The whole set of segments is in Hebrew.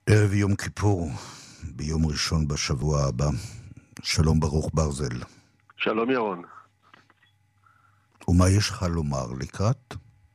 ערב יום כיפור, ביום ראשון בשבוע הבא. שלום ברוך ברזל. שלום ירון. ומה יש לך לומר לקראת?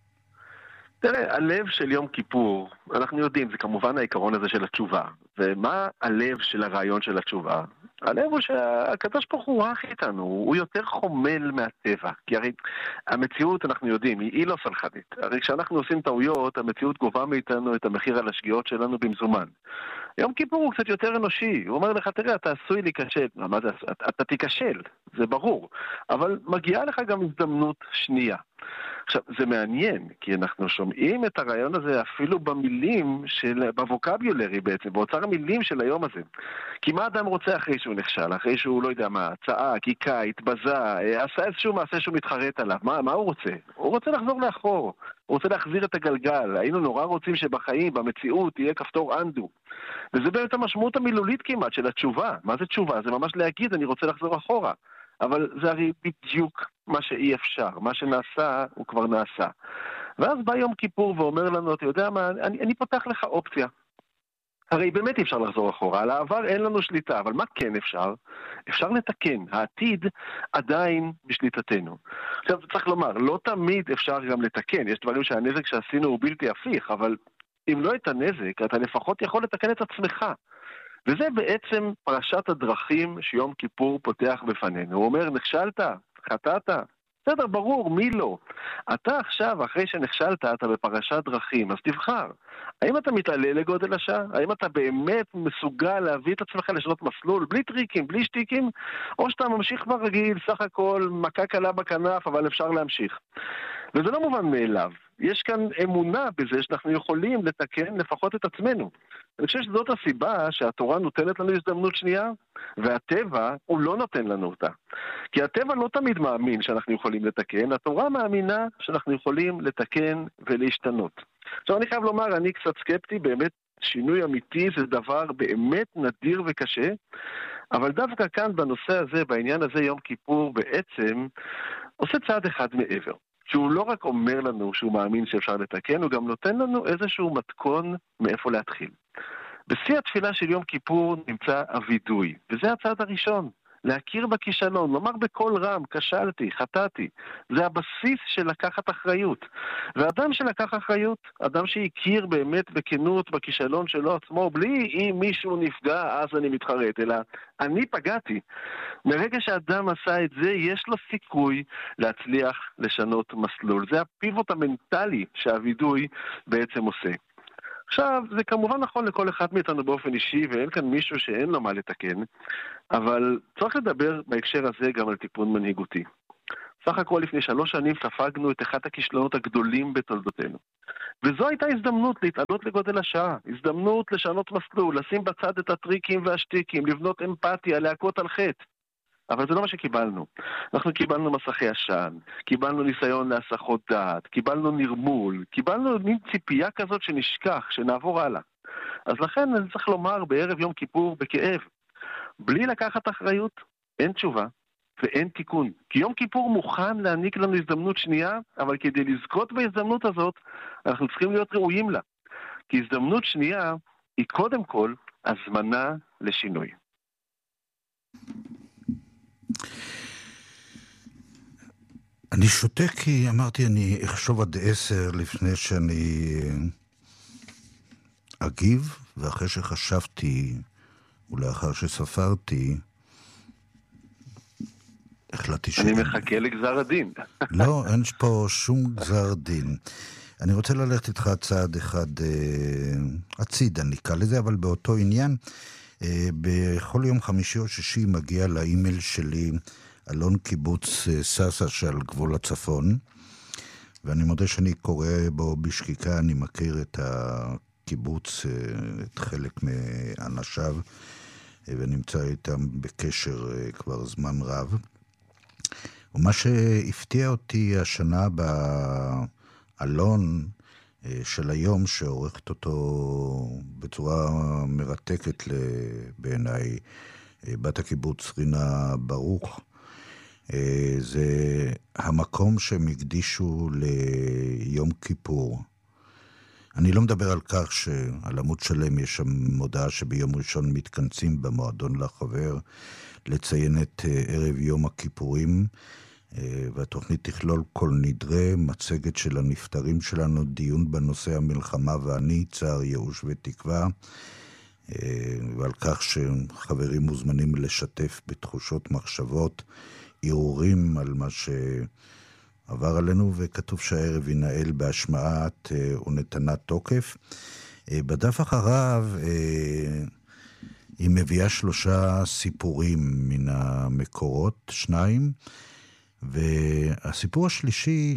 תראה, הלב של יום כיפור, אנחנו יודעים, זה כמובן העיקרון הזה של התשובה. ומה הלב של הרעיון של התשובה? הלב הוא שהקדוש ברוך הוא רך איתנו, הוא יותר חומל מהטבע. כי הרי המציאות, אנחנו יודעים, היא לא סלחנית. הרי כשאנחנו עושים טעויות, המציאות גובה מאיתנו את המחיר על השגיאות שלנו במזומן. יום כיפור הוא קצת יותר אנושי, הוא אומר לך, תראה, אתה עשוי להיכשל. מה זה? אתה תיכשל, זה ברור. אבל מגיעה לך גם הזדמנות שנייה. עכשיו, זה מעניין, כי אנחנו שומעים את הרעיון הזה אפילו במילים בווקביולרי בעצם, באוצר המילים של היום הזה. כי מה אדם רוצה אחרי שהוא נכשל? אחרי שהוא, לא יודע מה, צעק, היכה, התבזה, עשה איזשהו מעשה שהוא מתחרט עליו. מה הוא רוצה? הוא רוצה לחזור לאחור. הוא רוצה להחזיר את הגלגל. היינו נורא רוצים שבחיים, במציאות, תהיה כפתור אנדו. וזה באמת המשמעות המילולית כמעט של התשובה. מה זה תשובה? זה ממש להגיד, אני רוצה לחזור אחורה. אבל זה הרי בדיוק מה שאי אפשר. מה שנעשה, הוא כבר נעשה. ואז בא יום כיפור ואומר לנו, אתה יודע מה, אני פותח לך אופציה. הרי באמת אי אפשר לחזור אחורה. על העבר אין לנו שליטה, אבל מה כן אפשר? אפשר לתקן. העתיד עדיין בשליטתנו. עכשיו, צריך לומר, לא תמיד אפשר גם לתקן. יש דברים שהנזק שעשינו הוא בלתי הפיך, אבל אם לא את הנזק, אתה לפחות יכול לתקן את עצמך. וזה בעצם פרשת הדרכים שיום כיפור פותח בפנינו. הוא אומר, נכשלת, חטאת, בסדר, ברור, מי לא? אתה עכשיו, אחרי שנכשלת, אתה בפרשת דרכים, אז תבחר. האם אתה מתעלה לגודל השעה? האם אתה באמת מסוגל להביא את עצמך לשנות מסלול, בלי טריקים, בלי שטיקים? או שאתה ממשיך כבר רגיל, סך הכל, מכה קלה בכנף, אבל אפשר להמשיך. וזה לא מובן מאליו. יש כאן אמונה בזה שאנחנו יכולים לתקן לפחות את עצמנו. אני חושב שזאת הסיבה שהתורה נותנת לנו הזדמנות שנייה, והטבע הוא לא נותן לנו אותה. כי הטבע לא תמיד מאמין שאנחנו יכולים לתקן, התורה מאמינה שאנחנו יכולים לתקן ולהשתנות. עכשיו אני חייב לומר, אני קצת סקפטי, באמת שינוי אמיתי זה דבר באמת נדיר וקשה, אבל דווקא כאן בנושא הזה, בעניין הזה יום כיפור בעצם עושה צעד אחד מעבר. שהוא לא רק אומר לנו שהוא מאמין שאפשר לתקן, הוא גם נותן לנו איזשהו מתכון מאיפה להתחיל. בשיא התפילה של יום כיפור נמצא הווידוי, וזה הצעד הראשון, להכיר בכישלון, לומר בקול רם, כשלתי, חטאתי. זה הבסיס של לקחת אחריות. ואדם שלקח אחריות, אדם שהכיר באמת בכנות בכישלון שלו עצמו, בלי אם מישהו נפגע, אז אני מתחרט, אלא אני פגעתי. מרגע שאדם עשה את זה, יש לו סיכוי להצליח לשנות מסלול. זה הפיבוט המנטלי שהווידוי בעצם עושה. עכשיו, זה כמובן נכון לכל אחד מאיתנו באופן אישי, ואין כאן מישהו שאין לו מה לתקן, אבל צריך לדבר בהקשר הזה גם על תיקון מנהיגותי. סך הכל לפני 3 שנים ספגנו את אחד הכישלונות הגדולים בתולדותינו. וזו הייתה הזדמנות להתעלות לגודל השעה, הזדמנות לשנות מסלול, לשים בצד את הטריקים והשטיקים, לבנות אמפתיה, להכות על חטא. אבל זה לא מה שקיבלנו. אנחנו קיבלנו מסכי עשן, קיבלנו ניסיון להסחות דעת, קיבלנו נרמול, קיבלנו מין ציפייה כזאת שנשכח, שנעבור הלאה. אז לכן אני צריך לומר בערב יום כיפור בכאב, בלי לקחת אחריות, אין תשובה ואין תיקון. כי יום כיפור מוכן להעניק לנו הזדמנות שנייה, אבל כדי לזכות בהזדמנות הזאת, אנחנו צריכים להיות ראויים לה. כי הזדמנות שנייה היא קודם כל הזמנה לשינוי. אני שותק כי אמרתי אני אחשוב עד 10 לפני שאני אגיב, ואחרי שחשבתי ולאחר שספרתי החלטתי אני מחכה לגזר הדין. לא, אין פה שום גזר דין. אני רוצה ללכת איתך צעד אחד הצידה נקרא לזה, אבל באותו עניין. בכל יום חמישי או שישי מגיע לאימייל שלי אלון קיבוץ ססה של גבול הצפון, ואני מודה שאני קורא בו בשקיקה. אני מכיר את הקיבוץ, את חלק מאנשיו, ונמצא איתם בקשר כבר זמן רב. ומה שהפתיע אותי השנה באלון של היום, שעורכת אותו בצורה מרתקת בעיניי בת הקיבוץ רינה ברוך, זה המקום שהם הקדישו ליום כיפור, אני לא מדבר על כך שעל עמוד שלם יש שם מודעה שביום ראשון מתכנסים במועדון לחבר לציין את ערב יום הכיפורים, והתוכנית תכלול כל נדרה, מצגת של הנפטרים שלנו, דיון בנושא המלחמה ואני, צער, ייאוש ותקווה, ועל כך שחברים מוזמנים לשתף בתחושות, מחשבות, ערעורים על מה שעבר עלינו, וכתוב שהערב ינהל בהשמעת ונתנת תוקף. בדף אחריו היא מביאה 3 סיפורים מן המקורות, 2, והסיפור השלישי,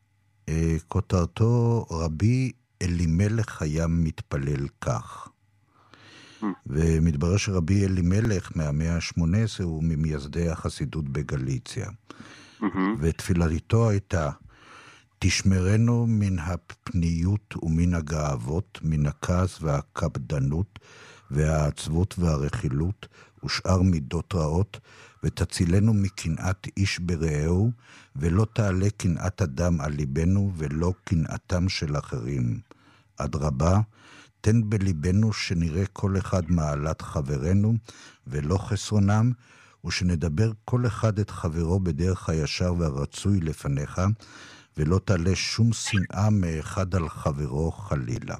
כותרתו רבי אלימלך היה מתפלל כך. ומתברר שרבי אלימלך מהמאה ה-18 הוא ממייסדי החסידות בגליציה. ותפילתו הייתה, תשמרנו מן הפניות ומן הגאוות, מן הכעס והקפדנות והעצבות והרכילות ושאר מידות רעות, ותצילנו מקנאת איש ברעהו, ולא תעלה קנאת אדם על ליבנו ולא קנאתם של אחרים. אדרבה, תן בליבנו שנראה כל אחד מעלת חברנו ולא חסרונם, ושנדבר כל אחד את חברו בדרך הישר והרצוי לפניך, ולא תעלה שום שנאה מאחד על חברו חלילה.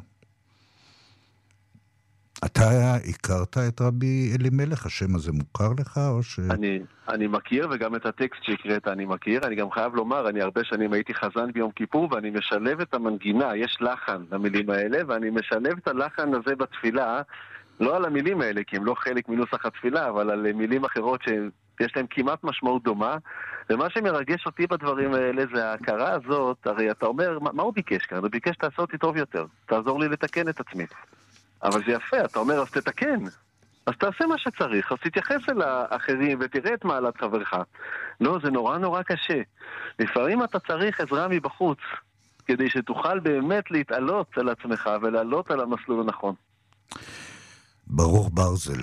אתה הכרת את רבי אלימלך? השם הזה מוכר לך או ש... אני מכיר, וגם את הטקסט שהקראת אני מכיר. אני גם חייב לומר, אני הרבה שנים הייתי חזן ביום כיפור, ואני משלב את המנגינה, יש לחן למילים האלה, ואני משלב את הלחן הזה בתפילה, לא על המילים האלה, כי הם לא חלק מנוסח התפילה, אבל על מילים אחרות שיש להם כמעט משמעות דומה. ומה שמרגש אותי בדברים האלה זה ההכרה הזאת. הרי אתה אומר, מה הוא ביקש כאן? הוא ביקש תעשה אותי טוב יותר, תעזור לי לתקן את עצמי. אבל זה יפה, אתה אומר, אז תתקן. אז תעשה מה שצריך, אז תתייחס אל האחרים ותראה את מעלת חברך. לא, זה נורא נורא קשה. לפעמים אתה צריך עזרה מבחוץ, כדי שתוכל באמת להתעלות על עצמך ולעלות על המסלול הנכון. ברוך ברזל.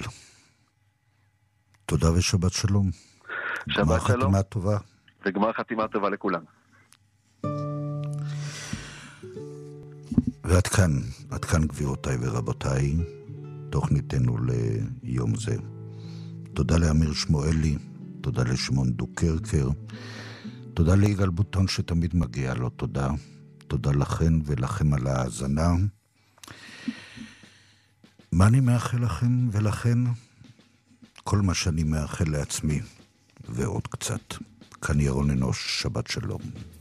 תודה ושבת שלום. שבת שלום. חתימה טובה. וגמר חתימה טובה לכולם. ועד כאן גבירותיי ורבותיי, תוכניתנו ליום זה. תודה לאמיר שמואלי, תודה לשמעון דוקרקר, תודה ליגאל בוטון שתמיד מגיע לו תודה. תודה לכן ולכם על ההאזנה. מה אני מאחל לכם ולכן? כל מה שאני מאחל לעצמי ועוד קצת. כאן ירון אנוש, שבת שלום.